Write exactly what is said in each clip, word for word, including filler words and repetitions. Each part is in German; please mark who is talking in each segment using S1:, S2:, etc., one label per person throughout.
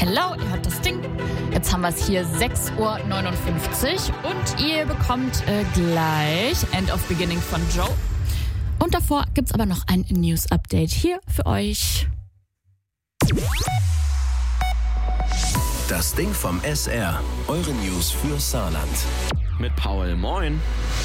S1: Hello, ihr hört das Ding. Jetzt haben wir es hier sechs Uhr neunundfünfzig und ihr bekommt äh, gleich End of Beginning von Joe. Und davor gibt's aber noch ein News-Update hier für euch.
S2: Das Ding vom S R. Eure News für Saarland.
S3: Mit Paul, moin.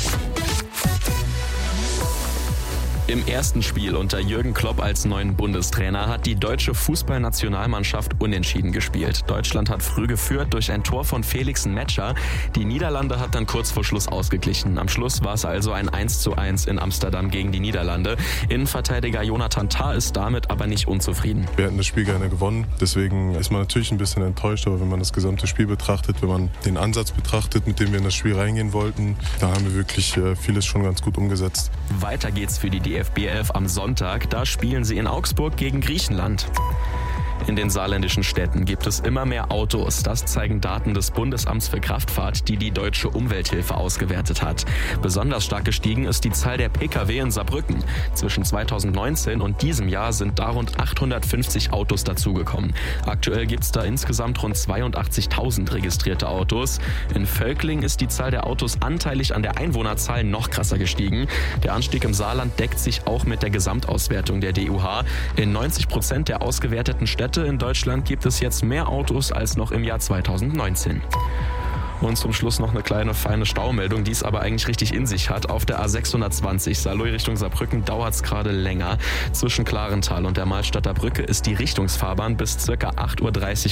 S3: Im ersten Spiel unter Jürgen Klopp als neuen Bundestrainer hat die deutsche Fußballnationalmannschaft unentschieden gespielt. Deutschland hat früh geführt durch ein Tor von Felix Metscher. Die Niederlande hat dann kurz vor Schluss ausgeglichen. Am Schluss war es also ein eins zu eins in Amsterdam gegen die Niederlande. Innenverteidiger Jonathan Tah ist damit aber nicht unzufrieden.
S4: Wir hätten das Spiel gerne gewonnen, deswegen ist man natürlich ein bisschen enttäuscht, aber wenn man das gesamte Spiel betrachtet, wenn man den Ansatz betrachtet, mit dem wir in das Spiel reingehen wollten, da haben wir wirklich vieles schon ganz gut umgesetzt.
S3: Weiter geht's für die D F B elf am Sonntag. Da spielen sie in Augsburg gegen Griechenland. In den saarländischen Städten gibt es immer mehr Autos. Das zeigen Daten des Bundesamts für Kraftfahrt, die die Deutsche Umwelthilfe ausgewertet hat. Besonders stark gestiegen ist die Zahl der Pkw in Saarbrücken. Zwischen zweitausendneunzehn und diesem Jahr sind da rund achthundertfünfzig Autos dazugekommen. Aktuell gibt es da insgesamt rund zweiundachtzigtausend registrierte Autos. In Völkling ist die Zahl der Autos anteilig an der Einwohnerzahl noch krasser gestiegen. Der Anstieg im Saarland deckt sich auch mit der Gesamtauswertung der D U H. In neunzig Prozent der ausgewerteten Städte in Deutschland gibt es jetzt mehr Autos als noch im Jahr zweitausendneunzehn. Und zum Schluss noch eine kleine feine Staumeldung, die es aber eigentlich richtig in sich hat. Auf der A sechshundertzwanzig Saarlouis Richtung Saarbrücken dauert es gerade länger. Zwischen Klarental und der Malstadter Brücke ist die Richtungsfahrbahn bis ca. acht Uhr dreißig